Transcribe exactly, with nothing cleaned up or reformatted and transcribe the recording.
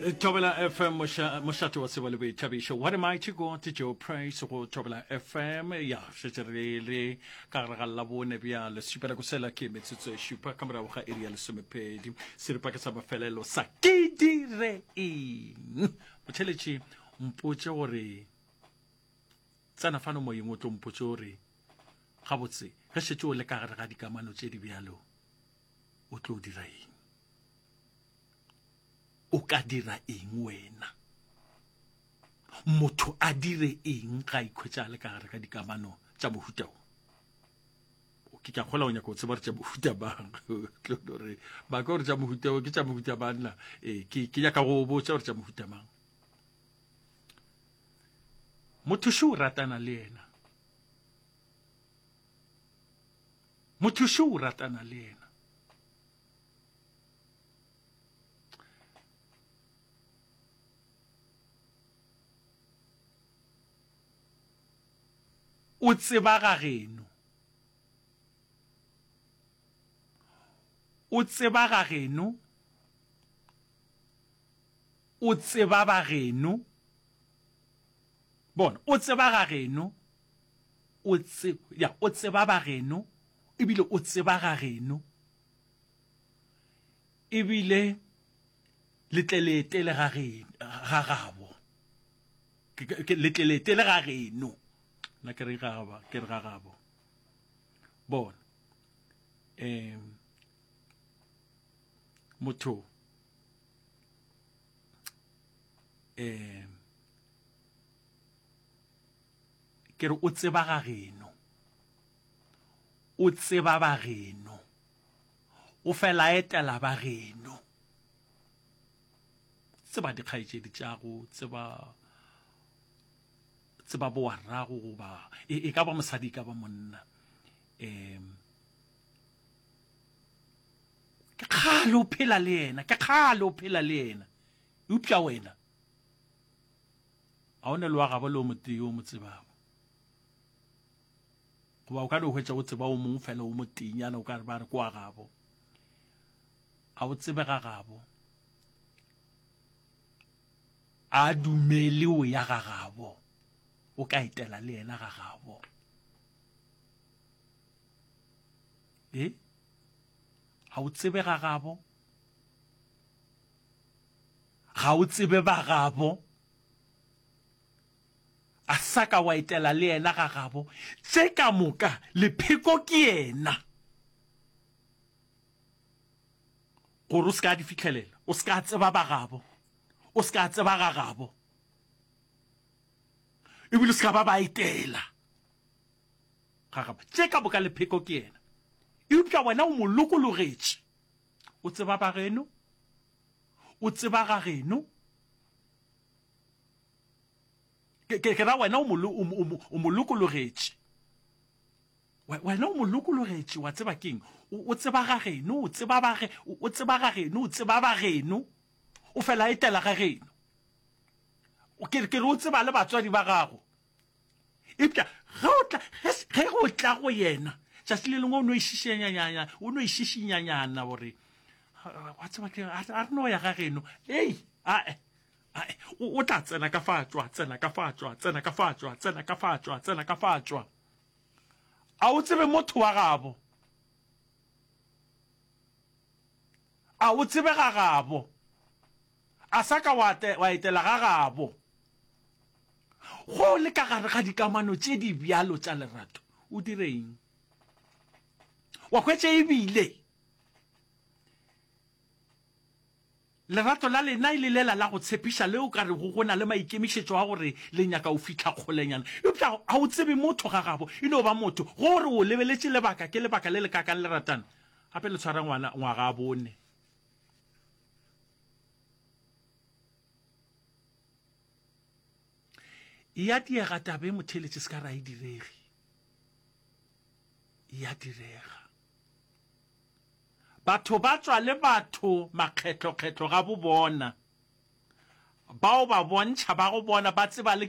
Tobela F M Moshatu wa Sewale be Chabisho. What am I to go to Joe Praise or Tobela F M? Ya, Shechere, Caragallabo, Nebia, Le Superacosella came it's a super camera area le sumepedi, Sirpacasaba Fellow Sakidi Re. Mutelici, Mpochori. Sana fano mo yimoto Mpochori. Habotsi, Hashetu le Caradica Mano Chedi Bialo. Utlo di Rai. O ka dira eng wena motho a dire eng ga ikhwetsa le ka gare ka dikamano tsa mohuta o ke ka khola o nya go tseba re tsa mohuta bang re ba go re tsa mohuta o ke tsa mohuta bana e ke ke ya ka go botsa re tsa mohuta mang motho shu ratana le yena motho shu ratana le yena o tseba ga geno o tseba ga geno o tseba ba geno bona o tseba ga geno o tseba ya o tseba ba geno ebile o tseba ga geno ebile letlelete le ga geno ga gabo ke letlelete le ga geno na ke re gaba ke re gabo bona em motho em ke re o tseba ga geno o tseba ba geno o fela etela ba geno tseba dikgaitšedi tša go tseba tseba bo ra go ba e ka ba mosadi ka ba monna em ke khalo phela le yena ke khalo phela le yena upša wena a ona lo ga ba lo motho yo motsebabo go ba o ka no hwetša o tseba o mong fela o motinyana o ka re ba re kwa gabo a o tsebe ga gabo a dumele o ya ga gabo o ka itela le yena ga gabo eh ha o tsebe ga gabo ga o tsebe ba gabo a saka wa itela le yena ga gabo tse ka moka le pheko ke yena gore o ska di fitlhelela o ska tseba ba gabo o ska tseba ga gabo ebile ska ba ba itela ga gabo tse ka boka le pheko ke yena upša wena o molokologetše o tseba ba geno o tseba ga geno ke ke ra wena o molokologetše wena o molokologetše wa tseba keng o tseba ga geno o tseba ba ge o tseba ga geno o tseba ba geno o fela itela ga geno o ke ke o tseba le batswadi ba gago ipša ga o tla ge go tla go yena tša se le lengwe o no ishišinyanyana o no ishišinyanyana gore wa tseba ke a re no ya ga geno ei a o tla tsena ka fatswa tsena ka fatswa tsena ka fatswa tsena ka fatswa tsena ka fatswa a o tsebe motho wa gabo a o tsebe ga gabo a saka wa etela ga gabo go le ka gare ga dikamano tše di bjalo tša lerato o direng wa hwetša ebile lerato la lena ile lela la go tshepiša leo ka re go gona le maikemišetšo a gore le nyaka o fitlha kgolenyana eupša ga o tsebe motho ga gabo e no ba motho gore o lebeletše lebaka ke lebaka le le kakang le ratana gape le tshwara ngwaga a bone ya diega tabe motheletše se ka ra e direge ya direga batho ba tswa le batho makgetlo-kgetlo ga bo bona bao ba bontšha ba go bona ba tseba le